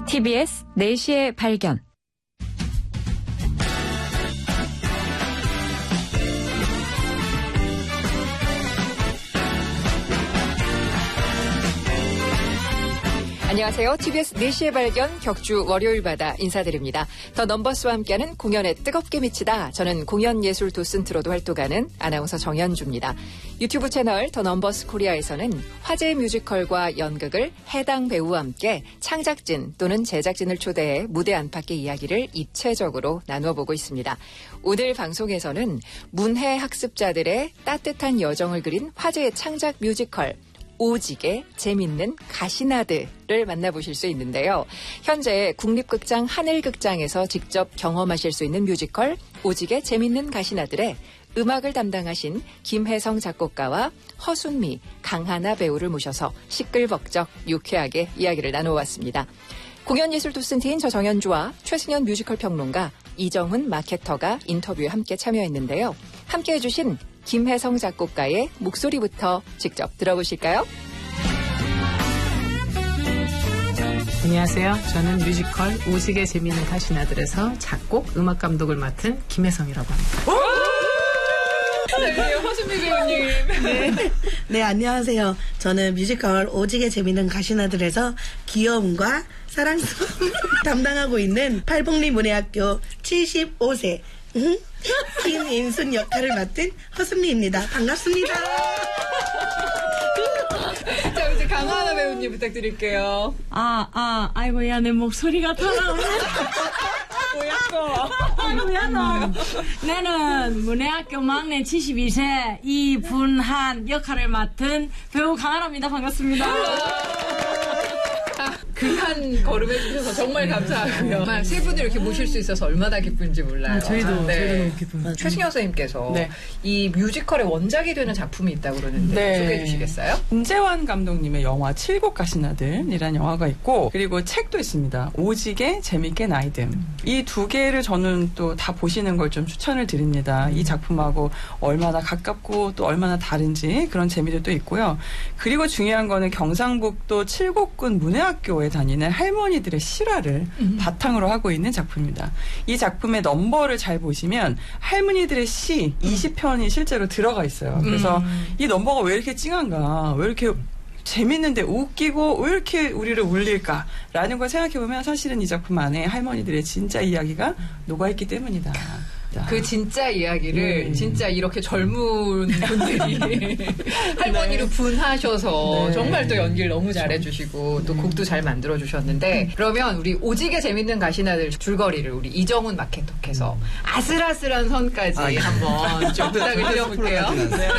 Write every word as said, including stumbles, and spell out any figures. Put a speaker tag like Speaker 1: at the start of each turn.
Speaker 1: 티비에스 네 시의 발견.
Speaker 2: 안녕하세요. 티비에스 네 시의 발견 격주 월요일마다 인사드립니다. 더 넘버스와 함께하는 공연에 뜨겁게 미치다. 저는 공연예술 도슨트로도 활동하는 아나운서 정연주입니다. 유튜브 채널 더 넘버스 코리아에서는 화제의 뮤지컬과 연극을 해당 배우와 함께 창작진 또는 제작진을 초대해 무대 안팎의 이야기를 입체적으로 나누어 보고 있습니다. 오늘 방송에서는 문해 학습자들의 따뜻한 여정을 그린 화제의 창작 뮤지컬 오직의 재밌는 가시나드를 만나보실 수 있는데요. 현재 국립극장 하늘극장에서 직접 경험하실 수 있는 뮤지컬 오직의 재밌는 가시나들의 음악을 담당하신 김혜성 작곡가와 허순미, 강하나 배우를 모셔서 시끌벅적 유쾌하게 이야기를 나눠왔습니다. 공연예술 도슨트인 저 정연주와 최승현 뮤지컬 평론가, 이정훈 마케터가 인터뷰에 함께 참여했는데요. 함께 해주신 김혜성 작곡가의 목소리부터 직접 들어보실까요?
Speaker 3: 안녕하세요. 저는 뮤지컬 오직의 재미있는 가시나들에서 작곡, 음악 감독을 맡은 김혜성이라고 합니다.
Speaker 2: 네, 허수미 배우님.
Speaker 4: 네. 네, 안녕하세요. 저는 뮤지컬 오직의 재미있는 가시나들에서 귀여움과 사랑스러움을 담당하고 있는 팔복리 문해학교 칠십오 세 김인순 역할을 맡은 허순미입니다. 반갑습니다.
Speaker 2: 자, 이제 강하나 배우님 부탁드릴게요.
Speaker 5: 아, 아, 아이고야, 내 목소리가 돌아오네.
Speaker 2: 뭐야, 또.
Speaker 5: 아이고야, 너. 나는 문해학교 막내 칠십이 세 이분한 역할을 맡은 배우 강하나입니다. 반갑습니다.
Speaker 2: 극한 걸음 해주셔서 정말 감사하고요. 정말 세 분을 이렇게 모실 수 있어서 얼마나 기쁜지 몰라요.
Speaker 3: 아, 저희도,
Speaker 2: 네.
Speaker 3: 저희도 너무 기쁩니다.
Speaker 2: 최승현 선생님께서
Speaker 3: 네. 이
Speaker 2: 뮤지컬의 원작이 되는 작품이 있다고 그러는데
Speaker 6: 네.
Speaker 2: 소개해 주시겠어요?
Speaker 6: 임재환 감독님의 영화 칠곡 가시나들이라는 영화가 있고, 그리고 책도 있습니다. 오직의 재밌게 나이듦. 이 두 개를 저는 또 다 보시는 걸 좀 추천을 드립니다. 이 작품하고 얼마나 가깝고 또 얼마나 다른지 그런 재미도 또 있고요. 그리고 중요한 거는 경상북도 칠곡군 문해학교에 다니는 할머니들의 실화를 음. 바탕으로 하고 있는 작품입니다. 이 작품의 넘버를 잘 보시면 할머니들의 시 이십 편이 실제로 들어가 있어요. 그래서 음. 이 넘버가 왜 이렇게 찡한가, 왜 이렇게 재밌는데 웃기고 왜 이렇게 우리를 울릴까라는 걸 생각해보면 사실은 이 작품 안에 할머니들의 진짜 이야기가 녹아있기 때문이다.
Speaker 2: 그 진짜 이야기를
Speaker 6: 네.
Speaker 2: 진짜 이렇게 젊은 분들이 할머니로
Speaker 6: 네.
Speaker 2: 분하셔서
Speaker 6: 네.
Speaker 2: 정말 또 연기를 너무 잘해주시고 또 곡도 잘 만들어주셨는데, 그러면 우리 오직의 재밌는 가시나들 줄거리를 우리 이정훈 마케터께서 아슬아슬한 선까지
Speaker 6: 아, 예.
Speaker 2: 한번 좀 부탁을 드려볼게요.
Speaker 6: 네.